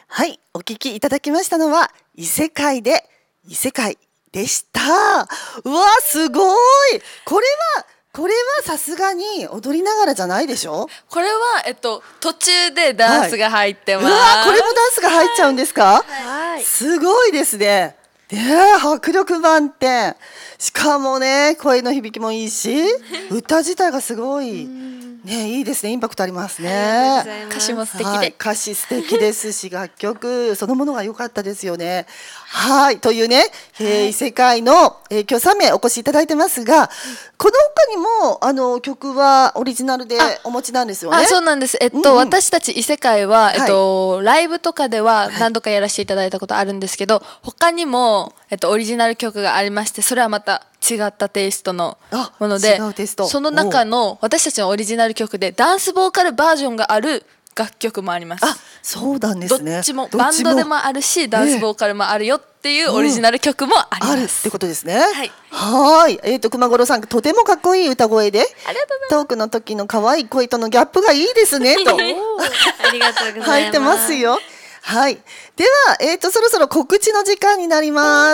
はい、お聞きいただきましたのは異世界で異世界でした。うわ、すごい。これはさすがに踊りながらじゃないでしょ。 これは途中でダンスが入ってます。 うわ、これもダンスが入っちゃうんですか。 はい。 すごいですね。迫力満点。しかもね、声の響きもいいし、歌自体がすごいね、いいですね。インパクトありますね。 歌詞も素敵で、 はい、歌詞素敵ですし、楽曲そのものが良かったですよね。はい、というね、異世界の、今日3名お越しいただいてますが、この他にも曲はオリジナルでお持ちなんですよね。 そうなんです。私たち異世界はライブとかでは何度かやらせていただいたことあるんですけど、他にもオリジナル曲がありまして、それはまた違ったテイストのもので、その中の私たちのオリジナル曲でダンスボーカルバージョンがある楽曲もあります。 そうなんですね。 どっちもバンドでもあるし、ダンスボーカルもあるよっていうオリジナル曲もあります。 あるってことですね。 はい。 熊五郎さん、とてもかっこいい歌声で、 ありがとうございます。 トークの時の可愛い声とのギャップがいいですねとありがとうございます。 入ってますよ。はい。では、そろそろ告知の時間になります。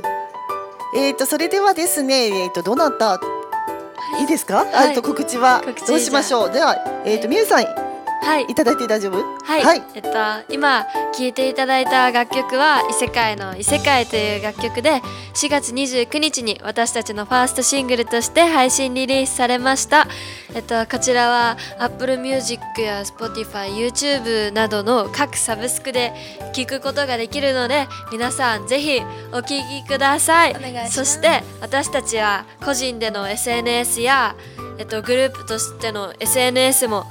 それではですね、どなたいいですか？告知はどうしましょう。では、みゆさん、いただいて大丈夫？ はい。今聴いていただいた楽曲は異世界の異世界という楽曲で、4月29日に私たちのファーストシングルとして配信リリースされました。こちらは Apple Music や Spotify、YouTube などの各サブスクで聴くことができるので、皆さんぜひお聴きください。 お願いします。 そして私たちは個人での SNS やグループとしての SNS も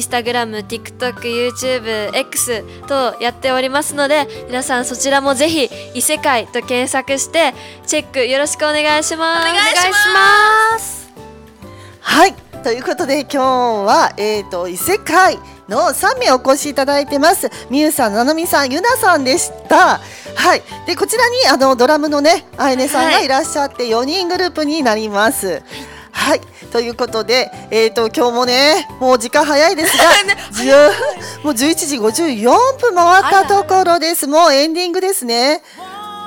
Instagram、TikTok、YouTube、X とやっておりますので、皆さんそちらもぜひ異世界と検索してチェックよろしくお願いします。 お願いします。 はい、ということで今日は、異世界の3名お越しいただいてます。みゆさん、ななみさん、ゆなさんでした。はい。で、こちらにドラムのね、あやねさんがいらっしゃって4人グループになります。はい、ということで、今日もね、もう時間早いですが、もう11時54分回ったところです。もうエンディングですね。